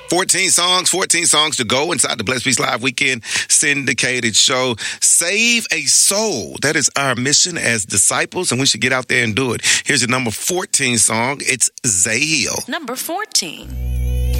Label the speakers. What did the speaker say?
Speaker 1: 14 songs to go inside the Blessed Peace Live Weekend syndicated show. Save a soul. That is our mission as disciples, and we should get out there and do it. Here's your number 14 song. It's Zahil.
Speaker 2: Number 14.